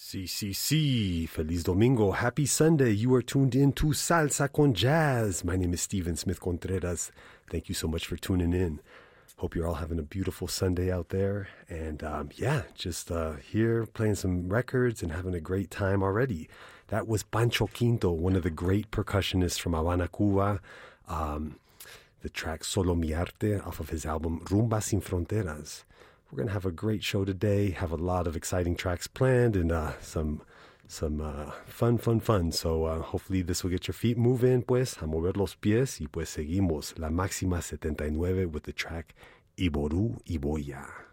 Sí. Feliz Domingo. Happy Sunday. You are tuned in to Salsa con Jazz. My name is Steven Smith Contreras. Thank you so much for tuning in. Hope you're all having a beautiful Sunday out there. And just here playing some records and having a great time already. That was Pancho Quinto, one of the great percussionists from Habana, Cuba. The track Solo Mi Arte off of his album Rumba Sin Fronteras. We're going to have a great show today, have a lot of exciting tracks planned and some fun. So hopefully this will get your feet moving, pues, a mover los pies. Y pues seguimos La Máxima 79 with the track Iboru Iboya.